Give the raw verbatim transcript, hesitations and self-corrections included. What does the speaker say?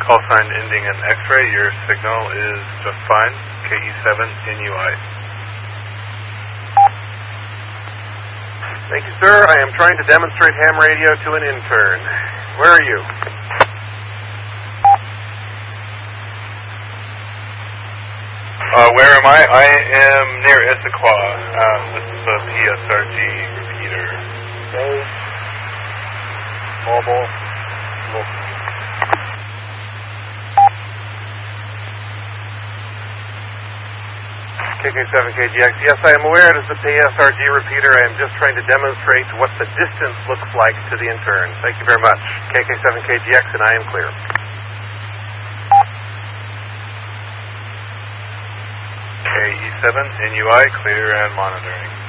Call sign ending in X-ray. Your signal is just fine. K E seven N U I. Thank you, sir. I am trying to demonstrate ham radio to an intern. Where are you? Uh, where am I? I am near Issaquah. Um, this is a P S R G repeater. Okay. Mobile. Mobile. K K seven K G X. Yes, I am aware it is a P S R G repeater. I am just trying to demonstrate what the distance looks like to the intern. Thank you very much. K K seven K G X, and I am clear. K E seven N U I, clear and monitoring.